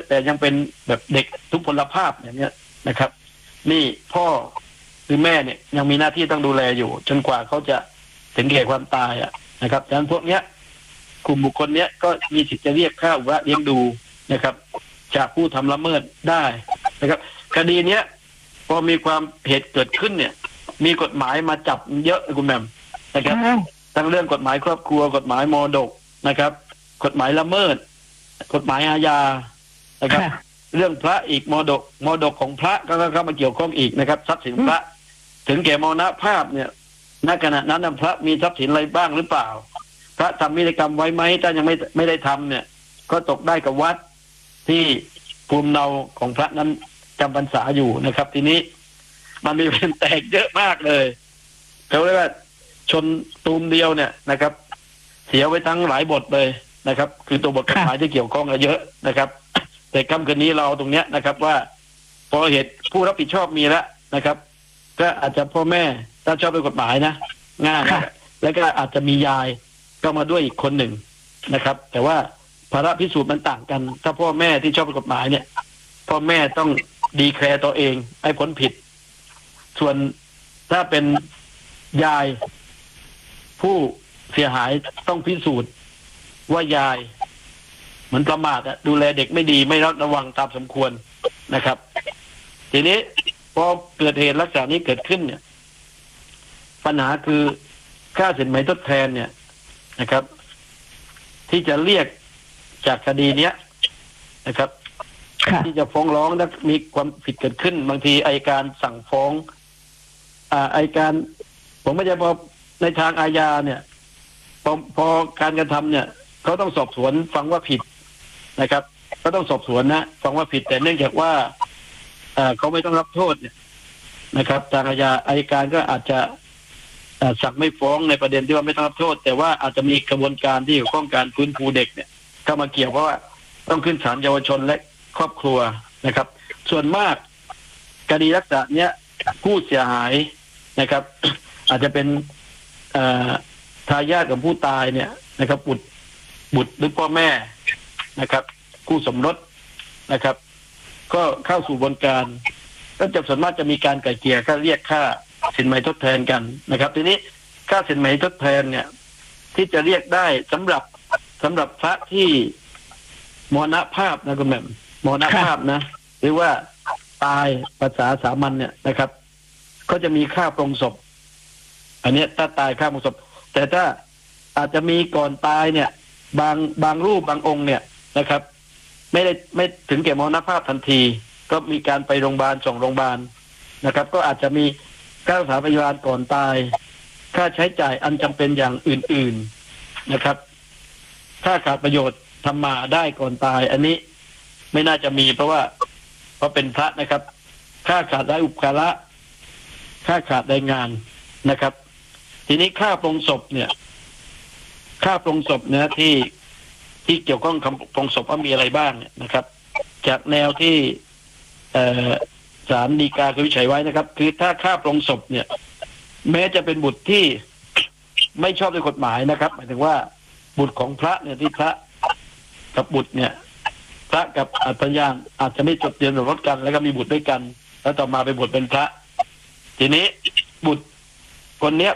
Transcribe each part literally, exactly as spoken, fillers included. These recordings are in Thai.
แต่ยังเป็นแบบเด็กทุพพลภาพอย่างเนี้ยนะครับ นี่พ่อหรือแม่เนี่ยยังมีหน้าที่ต้องดูแลอยู่จนกว่าเขาจะถึงแก่ความตายอ่ะนะครับดังนั้นพวกเนี้ยกลุ่มบุคคลเนี้ยก็มีสิทธิ์จะเรียกค่าอุปการะเลี้ยงดูนะครับจากผู้ทำละเมิดได้นะครับคดีเนี้ยพอมีความเหตุเกิดขึ้นเนี่ยมีกฎหมายมาจับเยอะคุณแม่นะครับทั้งเรื่องกฎหมายครอบครัวกฎหมายมรดกนะครับกฎหมายละเมิดกฎหมายอาญานะครับเรื่องพระอีกมรดกมรดกของพระก็เข้ามาเกี่ยวข้องอีกนะครับทรัพย์สินพระถึงแก่มรณภาพเนี่ยณขณะนั้นพระมีทรัพย์สินอะไรบ้างหรือเปล่าพระทำพิธีกรรมไว้ไหมถ้ายังไม่ไม่ได้ทำเนี่ยก็ตกได้กับวัดที่ภูมิเนาของพระนั้นจำพรรษาอยู่นะครับทีนี้มันมีเป็นแตกเยอะมากเลยเขาเรียกว่าชนตูมเดียวเนี่ยนะครับเสียไว้ทั้งหลายบทเลยนะครับคือตัวบทกฎหมายที่เกี่ยวข้องกันเยอะนะครับแต่ค่ำคืนนี้เราตรงเนี้ยนะครับว่าพอเหตุผู้รับผิดชอบมีแล้วนะครับก็อาจจะพ่อแม่ถ้าชอบเป็นกฎหมายนะง่ายแล้วก็อาจจะมียายก็มาด้วยอีกคนหนึ่งนะครับแต่ว่าภาระพิสูจน์มันต่างกันถ้าพ่อแม่ที่ชอบเป็นกฎหมายเนี่ยพ่อแม่ต้องดีแคลร์ตัวเองให้พ้นผิดส่วนถ้าเป็นยายผู้เสียหายต้องพิสูจน์ว่ายายเหมือนประมาทอะดูแลเด็กไม่ดีไม่ระวังตามสมควรนะครับทีนี้พอเกิดเหตุลักษณะนี้เกิดขึ้นเนี่ยปัญหาคือค่าสินไหมทดแทนเนี่ยนะครับที่จะเรียกจากคดีเนี้ยนะครับที่จะฟ้องร้องและมีความผิดเกิดขึ้นบางทีอัยการสั่งฟ้องอ่าอัยการผมไม่ใช่พอในทางอาญาเนี่ยพอพอการกระทำเนี่ยเขาต้องสอบสวนฟังว่าผิดนะครับก็ต้องสอบสวนนะฟังว่าผิดแต่เนื่องจากว่าเขาไม่ต้องรับโทษเนี่ยนะครับทางอาญาอัยการก็อาจจะสั่งไม่ฟ้องในประเด็นที่ว่าไม่ต้องรับโทษแต่ว่าอาจจะมีกระบวนการที่เกี่ยวข้องการฟื้นฟูเด็กเนี่ยเข้ามาเกี่ยวเพราะว่าต้องขึ้นศาลเยาวชนและครอบครัวนะครับส่วนมากคดีลักษณะเนี้ยผู้เสียหายนะครับอาจจะเป็นทายาทของผู้ตายเนี่ยนะครับบุตรบุตรหรือพ่อแม่นะครับคู่สมรสนะครับก็เข้าสู่กระบวนการก็จะส่วนมากจะมีการไกล่เกลี่ยค่าเรียกค่าสินไหมทดแทนกันนะครับทีนี้ค่าสินไหมทดแทนเนี่ยที่จะเรียกได้สำหรับสำหรับพระที่มรณภาพนะคุณแม่มรณภาพนะหรือว่าตายภาษาสามัญเนี่ยนะครับก็จะมีค่าปรงศพอันนี้ถ้าตายค่าปรงศพแต่ถ้าอาจจะมีก่อนตายเนี่ยบางบางรูปบางองค์เนี่ยนะครับไม่ได้ไม่ถึงแก่มรณภาพทันทีก็มีการไปโรงพยาบาลส่งโรงพยาบาลนะครับก็อาจจะมีค่ารักษาพยาบาลก่อนตายค่าใช้จ่ายอันจำเป็นอย่างอื่นๆนะครับถ้าขาดประโยชน์ทำมาได้ก่อนตายอันนี้ไม่น่าจะมีเพราะว่าเพราะเป็นพระนะครับค่าขาดได้อุปการะค่าขาดได้งานนะครับทีนี้ค่าปรงศพเนี่ยค่าปรงศพเนี่ยที่ที่เกี่ยวข้องกับปรงศพว่ามีอะไรบ้างเนี่ยนะครับจากแนวที่ศาลฎีกาเคยวินิจฉัยไว้นะครับคือถ้าค่าปรงศพเนี่ยแม้จะเป็นบุตรที่ไม่ชอบด้วยกฎหมายนะครับหมายถึงว่าบุตรของพระเนี่ยที่พระกับบุตรเนี่ยพระกับอัตยานอาจจะไม่จดทะเบียนสมรสกันแล้วก็มีบุตรด้วยกันแล้วต่อมาไปบวชเป็นพระทีนี้บุตรคนเนี้ย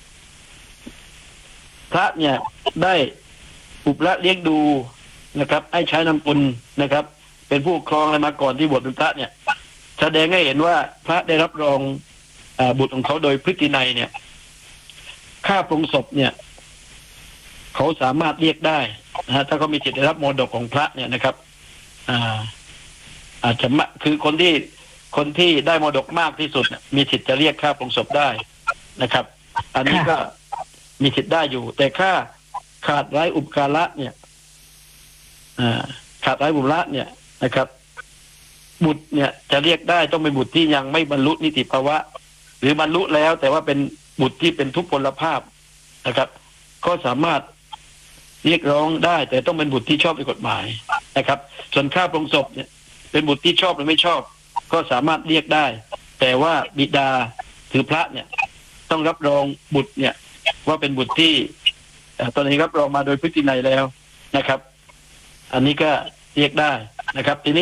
พระเนี่ยได้อุปละเลี้ยงดูนะครับให้ใช้นามกุลนะครับเป็นผู้ครองอะไรมาก่อนที่บวชเป็นพระเนี่ยแสดงให้เห็นว่าพระได้รับรองบุตรของเขาโดยพฤตินัยเนี่ยค่าปรงศพเนี่ยเขาสามารถเรียกได้นะฮะถ้าเขามีสิทธิ์ได้รับมรดกของพระเนี่ยนะครับอ่าอาจจะคือคนที่คนที่ได้มรดกมากที่สุดมีสิทธิ์จะเรียกค่าปรงศพได้นะครับอันนี้ก็มีสิทธิ์ได้อยู่แต่ค่าขาดไร้อุปการะเนี่ยอ่าขาดไร้บุตรเนี่ยนะครับบุตรเนี่ยจะเรียกได้ต้องเป็นบุตรที่ยังไม่บรรลุนิติภาวะหรือบรรลุแล้วแต่ว่าเป็นบุตรที่เป็นทุพพลภาพนะครับก็สามารถเรียกร้องได้แต่ต้องเป็นบุตรที่ชอบด้วยกฎหมายนะครับส่วนค่าปรงศพเนี่ยเป็นบุตรที่ชอบหรือไม่ชอบก็สามารถเรียกได้แต่ว่าบิดาถือพระเนี่ยต้องรับรองบุตรเนี่ยว่าเป็นบุตรที่ตอนนี้รับรองมาโดยพฤตินัยแล้วนะครับอันนี้ก็เรียกได้นะครับทีนี้